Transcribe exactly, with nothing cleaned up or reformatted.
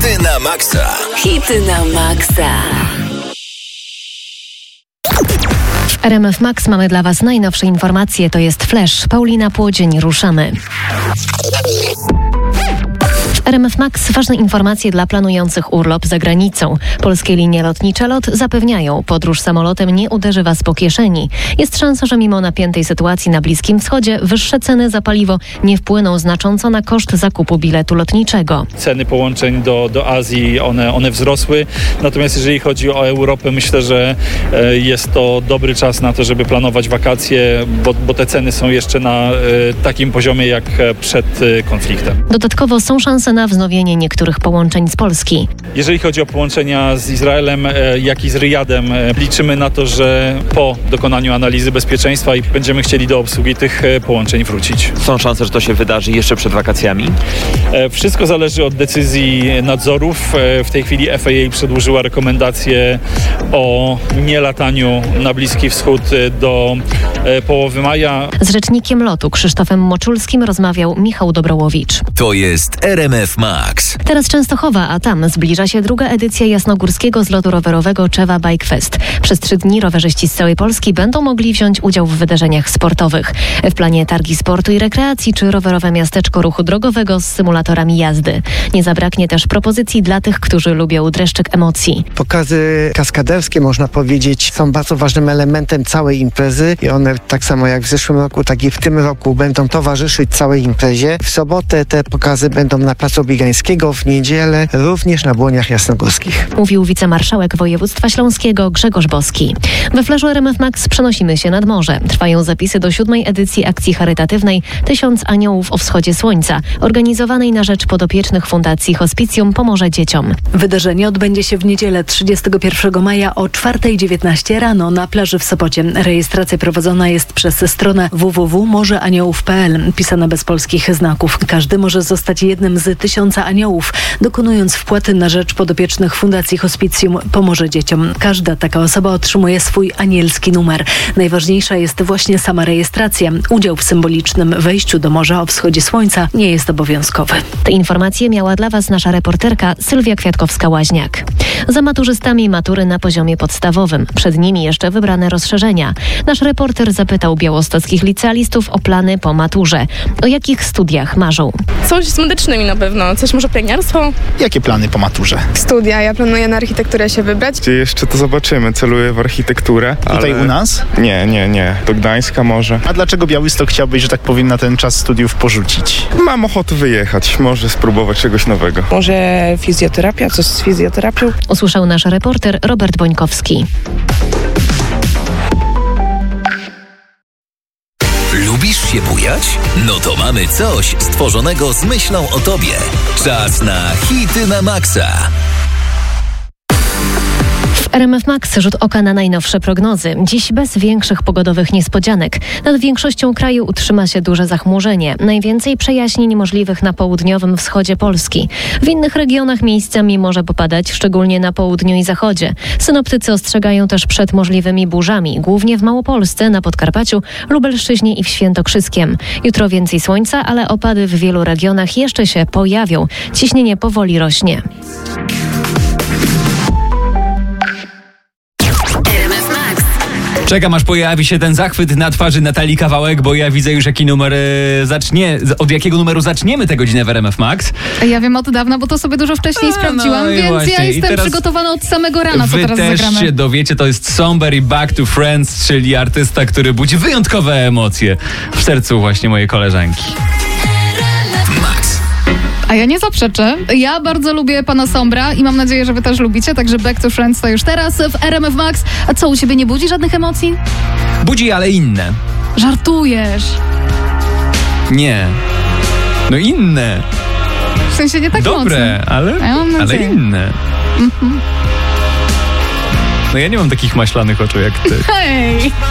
Hity na maksa. Hity na maksa. W R M F Max mamy dla Was najnowsze informacje. To jest Flash. Paulina Płodzień, ruszamy. W R M F Max ważne informacje dla planujących urlop za granicą. Polskie linie lotnicze LOT zapewniają, podróż samolotem nie uderzy Was po kieszeni. Jest szansa, że mimo napiętej sytuacji na Bliskim Wschodzie wyższe ceny za paliwo nie wpłyną znacząco na koszt zakupu biletu lotniczego. Ceny połączeń do, do Azji, one, one wzrosły. Natomiast jeżeli chodzi o Europę, myślę, że e, jest to dobry czas na to, żeby planować wakacje, bo, bo te ceny są jeszcze na e, takim poziomie jak przed e, konfliktem. Dodatkowo są szanse na wznowienie niektórych połączeń z Polski. Jeżeli chodzi o połączenia z Izraelem, e, jak i z Riyadem, e, liczymy na to, że po dokonaniu analizy bezpieczeństwa i będziemy chcieli do obsługi tych e, połączeń wrócić. Są szanse, że to się wydarzy jeszcze przed wakacjami? E, wszystko zależy od decyzji nadzorów. E, w tej chwili F A A przedłużyła rekomendacje o nielataniu na Bliski Wschód do e, połowy maja. Z rzecznikiem lotu Krzysztofem Moczulskim rozmawiał Michał Dobrołowicz. To jest R M F Max. Teraz Częstochowa, a tam zbliża się druga edycja jasnogórskiego zlotu rowerowego Czewa Bike Fest. Przez trzy dni rowerzyści z całej Polski będą mogli wziąć udział w wydarzeniach sportowych. W planie targi sportu i rekreacji czy rowerowe miasteczko ruchu drogowego z symulatorami jazdy. Nie zabraknie też propozycji dla tych, którzy lubią dreszczyk emocji. Pokazy kaskaderskie, można powiedzieć, są bardzo ważnym elementem całej imprezy i one tak samo jak w zeszłym roku, tak i w tym roku będą towarzyszyć całej imprezie. W sobotę te pokazy będą na Placu Biegańskiego, w niedzielę również na Błoniach Jasnogórskich. Mówił wicemarszałek województwa śląskiego Grzegorz Boski. We Flashu R M F Max przenosimy się nad morze. Trwają zapisy do siódmej edycji akcji charytatywnej Tysiąc Aniołów o Wschodzie Słońca, organizowanej na rzecz podopiecznych Fundacji Hospicjum Pomoże Dzieciom. Wydarzenie odbędzie się w niedzielę trzydziestego pierwszego maja o czwarta dziewiętnaście rano na plaży w Sopocie. Rejestracja prowadzona jest przez stronę w w w kropka morzeaniołów kropka p l, pisane bez polskich znaków. Każdy może zostać jednym z tysiąca aniołów, dokonując wpłaty na rzecz podopiecznych Fundacji Hospicjum Pomoże Dzieciom. Każda taka osoba otrzymuje swój anielski numer. Najważniejsza jest właśnie sama rejestracja. Udział w symbolicznym wejściu do Morza o Wschodzie Słońca nie jest obowiązkowy. Te informacje miała dla Was nasza reporterka Sylwia Kwiatkowska-Łaźniak. Za maturzystami matury na poziomie podstawowym. Przed nimi jeszcze wybrane rozszerzenia. Nasz reporter zapytał białostockich licealistów o plany po maturze. O jakich studiach marzą? Coś z medycznymi na pewno, coś może pielęgniarstwo. Jakie plany po maturze? Studia, ja planuję na architekturę się wybrać. Jeszcze to zobaczymy, celuję w architekturę. Tutaj ale... u nas? Nie, nie, nie. Do Gdańska może. A dlaczego Białystok chciałbyś, że tak powiem, na ten czas studiów porzucić? Mam ochotę wyjechać, może spróbować czegoś nowego. Może fizjoterapia, coś z fizjoterapią? Usłyszał nasz reporter Robert Bońkowski. Lubisz się bujać? No to mamy coś stworzonego z myślą o tobie. Czas na Hity na maksa. W R M F Max rzut oka na najnowsze prognozy. Dziś bez większych pogodowych niespodzianek. Nad większością kraju utrzyma się duże zachmurzenie. Najwięcej przejaśnień możliwych na południowym wschodzie Polski. W innych regionach miejscami może popadać, szczególnie na południu i zachodzie. Synoptycy ostrzegają też przed możliwymi burzami, głównie w Małopolsce, na Podkarpaciu, Lubelszczyźnie i w Świętokrzyskiem. Jutro więcej słońca, ale opady w wielu regionach jeszcze się pojawią. Ciśnienie powoli rośnie. Czekam, aż pojawi się ten zachwyt na twarzy Natalii Kawałek, bo ja widzę już, jaki numer e, zacznie, od jakiego numeru zaczniemy tę godzinę w R M F Max. Ja wiem od dawna, bo to sobie dużo wcześniej A, sprawdziłam, no więc właśnie. ja jestem przygotowana od samego rana, co teraz zagramy. Wy też się dowiecie, to jest Somebody Back to Friends, czyli artysta, który budzi wyjątkowe emocje w sercu właśnie mojej koleżanki. A ja nie zaprzeczę. Ja bardzo lubię pana Sombra i mam nadzieję, że wy też lubicie, także Back to Friends to już teraz w R M F Max. A co, u ciebie nie budzi żadnych emocji? Budzi, ale inne. Żartujesz. Nie. No inne. W sensie nie tak Dobre, mocno. ale, ja ale inne. Mhm. No ja nie mam takich maślanych oczu jak ty. Hej!